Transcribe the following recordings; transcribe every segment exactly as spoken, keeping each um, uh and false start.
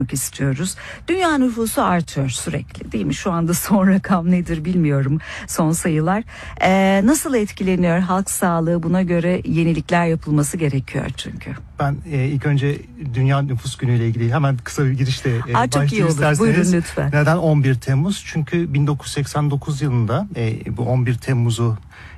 istiyoruz. Dünya nüfusu artıyor sürekli, değil mi? Şu anda son rakam nedir bilmiyorum, son sayılar. Ee, nasıl etkileniyor halk sağlığı? Buna göre yenilikler yapılması gerekiyor çünkü. Ben e, ilk önce Dünya Nüfus Günü ile ilgili hemen kısa bir girişle e, Aa, çok iyi olur. Buyurun lütfen. Neden on bir Temmuz? Çünkü bin dokuz yüz seksen dokuz yılında e, bu on bir Temmuz'u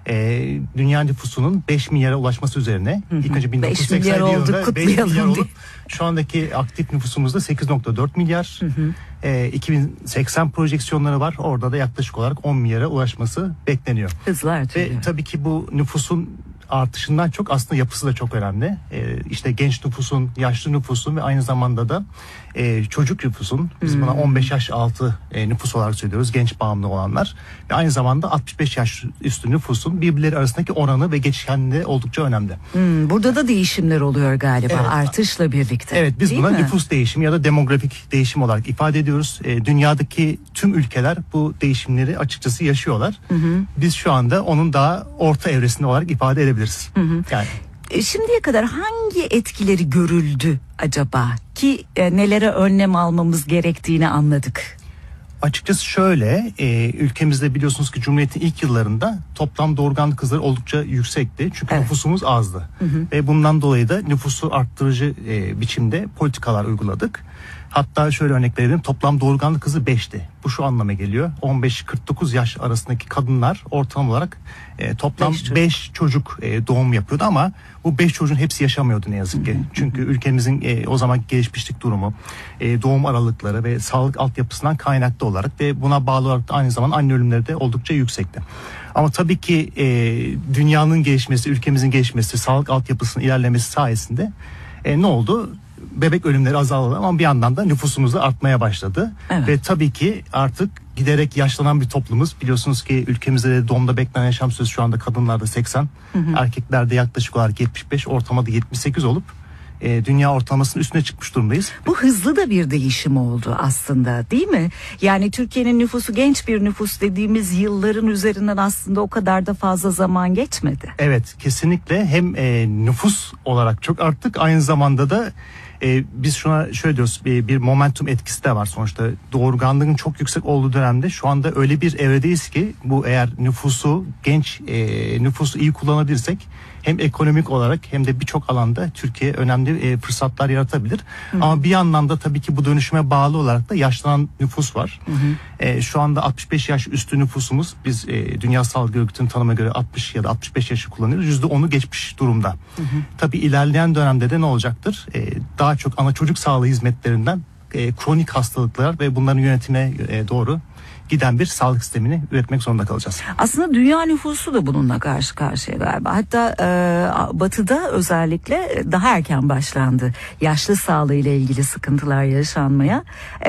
e, dünya nüfusunun beş milyara ulaşması üzerine, hı hı, ilk önce bin dokuz yüz seksen yılında beş milyar olup şu andaki aktif nüfusumuzda sekiz nokta dört milyar. Hı hı. E, iki bin seksen projeksiyonları var. Orada da yaklaşık olarak on milyara ulaşması bekleniyor. Hızlı artıyor. Ve tabii ki bu nüfusun artışından çok aslında yapısı da çok önemli. Ee, işte genç nüfusun, yaşlı nüfusun ve aynı zamanda da e, çocuk nüfusun, biz buna on beş yaş altı e, nüfus olarak söylüyoruz, genç bağımlı olanlar ve aynı zamanda altmış beş yaş üstü nüfusun birbirleri arasındaki oranı ve geçişkenliği oldukça önemli. Hmm, burada da değişimler oluyor galiba, evet, artışla birlikte. Evet, biz değil buna mi? Nüfus değişimi ya da demografik değişim olarak ifade ediyoruz. E, dünyadaki tüm ülkeler bu değişimleri açıkçası yaşıyorlar. Hı hı. Biz şu anda onun daha orta evresinde olarak ifade edebiliriz. Hı hı. Yani şimdiye kadar hangi etkileri görüldü acaba ki e, nelere önlem almamız gerektiğini anladık? Açıkçası şöyle, e, ülkemizde biliyorsunuz ki Cumhuriyet'in ilk yıllarında toplam doğurganlık hızları oldukça yüksekti. Çünkü evet, nüfusumuz azdı. Hı hı. Ve bundan dolayı da nüfusu arttırıcı e, biçimde politikalar uyguladık. Hatta şöyle örnek verelim, toplam doğurganlık hızı beşti. Bu şu anlama geliyor: on beş kırk dokuz yaş arasındaki kadınlar ortalama olarak e, toplam beş çocuk, çocuk e, doğum yapıyordu ama bu beş çocuğun hepsi yaşamıyordu ne yazık ki. Çünkü ülkemizin e, o zaman gelişmişlik durumu, e, doğum aralıkları ve sağlık altyapısından kaynaklı olarak ve buna bağlı olarak da aynı zamanda anne ölümleri de oldukça yüksekti. Ama tabii ki e, dünyanın gelişmesi, ülkemizin gelişmesi, sağlık altyapısının ilerlemesi sayesinde e, ne oldu? Bebek ölümleri azaldı ama bir yandan da nüfusumuz da artmaya başladı. Evet. Ve tabii ki artık giderek yaşlanan bir toplumuz. Biliyorsunuz ki ülkemizde de doğumda beklenen yaşam süresi şu anda kadınlarda seksen, hı hı, erkeklerde yaklaşık olarak yetmiş beş, ortamada yetmiş sekiz olup e, dünya ortalamasının üstüne çıkmış durumdayız. Bu hızlı da bir değişim oldu aslında, değil mi? Yani Türkiye'nin nüfusu genç bir nüfus dediğimiz yılların üzerinden aslında o kadar da fazla zaman geçmedi. Evet, kesinlikle hem e, nüfus olarak çok arttık, aynı zamanda da Ee, biz şuna şöyle diyoruz, bir, bir momentum etkisi de var sonuçta. Doğurganlığın çok yüksek olduğu dönemde şu anda öyle bir evredeyiz ki bu, eğer nüfusu genç e, nüfusu iyi kullanabilirsek hem ekonomik olarak hem de birçok alanda Türkiye önemli e, fırsatlar yaratabilir. Hı hı. Ama bir yandan da tabii ki bu dönüşüme bağlı olarak da yaşlanan nüfus var. Hı hı. E, şu anda altmış beş yaş üstü nüfusumuz, biz e, Dünya Sağlık Örgütü'nün tanıma göre altmış ya da altmış beş yaşı kullanıyoruz. yüzde onu geçmiş durumda. Hı hı. Tabii ilerleyen dönemde de ne olacaktır? E, daha çok ana çocuk sağlığı hizmetlerinden e, kronik hastalıklar ve bunların yönetimine e, doğru giden bir sağlık sistemini üretmek zorunda kalacağız. Aslında dünya nüfusu da bununla karşı karşıya galiba. Hatta e, Batı'da özellikle daha erken başlandı yaşlı sağlığı ile ilgili sıkıntılar yaşanmaya.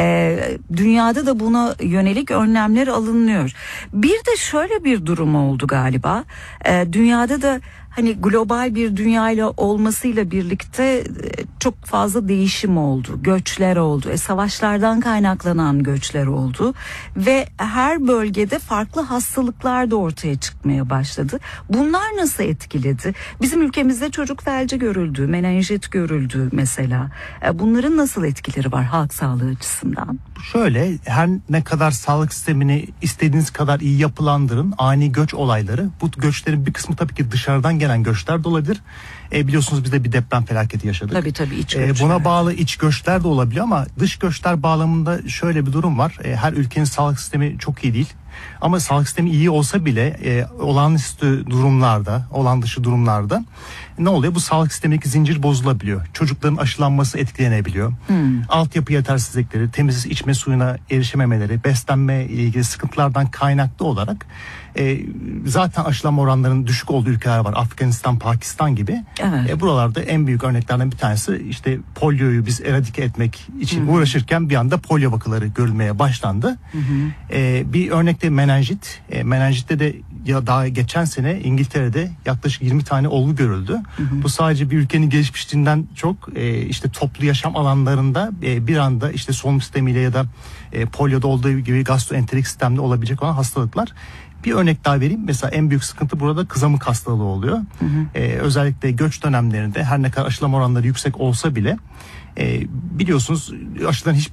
E, dünyada da buna yönelik önlemler alınıyor. Bir de şöyle bir durum oldu galiba. E, dünyada da hani global bir dünyayla olmasıyla birlikte çok fazla değişim oldu, göçler oldu, e, savaşlardan kaynaklanan göçler oldu ve her bölgede farklı hastalıklar da ortaya çıkmaya başladı. Bunlar nasıl etkiledi? Bizim ülkemizde çocuk felci görüldü, menenjit görüldü mesela. E, bunların nasıl etkileri var halk sağlığı açısından? Şöyle, her ne kadar sağlık sistemini istediğiniz kadar iyi yapılandırın, ani göç olayları, bu göçlerin bir kısmı tabii ki dışarıdan gelen göçler de olabilir. E, biliyorsunuz biz de bir deprem felaketi yaşadık. Tabii tabii iç e, göçler. Buna bağlı iç göçler de olabiliyor ama dış göçler bağlamında şöyle bir durum var. E, her ülkenin sağlık sistemi çok iyi değil. Ama sağlık sistemi iyi olsa bile e, olağanüstü durumlarda, olağan dışı durumlarda ne oluyor? Bu sağlık sistemindeki zincir bozulabiliyor. Çocukların aşılanması etkilenebiliyor. Hmm. Altyapı yetersizlikleri, temiz içme suyuna erişememeleri, beslenme ile ilgili sıkıntılardan kaynaklı olarak e, zaten aşılama oranlarının düşük olduğu ülkeler var. Afganistan, Pakistan gibi. Evet. E, buralarda en büyük örneklerden bir tanesi işte polioyu biz eradike etmek için hmm. uğraşırken bir anda polio vakaları görülmeye başlandı. Hmm. E, bir örnekte menenjit. E, menenjitte de ya daha geçen sene İngiltere'de yaklaşık yirmi tane olgu görüldü. Hı hı. Bu sadece bir ülkenin gelişmişliğinden çok e, işte toplu yaşam alanlarında e, bir anda işte solunum sistemiyle ya da e, polioda olduğu gibi gastroenterik sistemde olabilecek olan hastalıklar. Bir örnek daha vereyim. Mesela en büyük sıkıntı burada kızamık hastalığı oluyor. Hı hı. E, özellikle göç dönemlerinde her ne kadar aşılama oranları yüksek olsa bile E, biliyorsunuz aşıların hiçbir